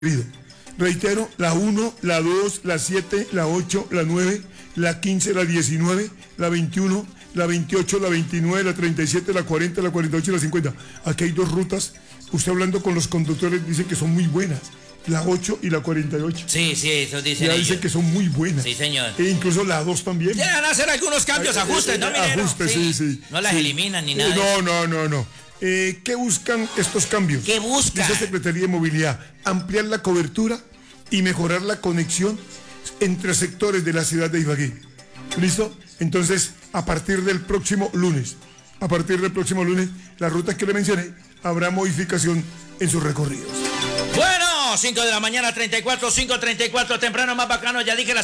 Reitero, la 1, la 2, la 7, la 8, la 9, la 15, la 19, la 21, la 28, la 29, la 37, la 40, la 48 y la 50. Aquí hay dos rutas. Usted hablando con los conductores dice que son muy buenas. La 8 y la 48. Sí, eso dicen ya ellos. dicen que son muy buenas. Sí, señor. E incluso la 2 también. Llegan a hacer algunos cambios, ajustes, ¿no, minero? Ajustes, sí. No las eliminan ni nada. No. ¿Qué buscan estos cambios? ¿Qué buscan? Dice Secretaría de Movilidad, ampliar la cobertura y mejorar la conexión entre sectores de la ciudad de Ibagué. ¿Listo? Entonces, a partir del próximo lunes, la ruta que le mencioné, habrá modificación en sus recorridos. Bueno, 5 de la mañana, 5:34, temprano más bacano, ya dije la